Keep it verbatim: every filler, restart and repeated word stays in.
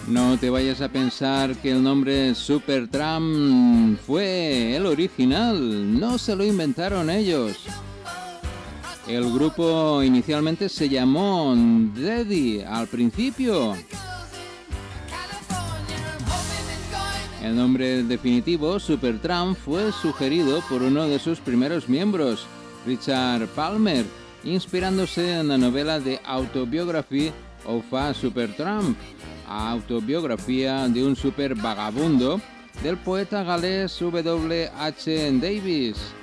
No te vayas a pensar que el nombre Supertramp fue el original, no se lo inventaron ellos. El grupo inicialmente se llamó Daddy al principio. El nombre definitivo, Supertramp, fue sugerido por uno de sus primeros miembros, Richard Palmer, inspirándose en la novela de Autobiography of a Supertramp, autobiografía de un super vagabundo del poeta galés W H Davis.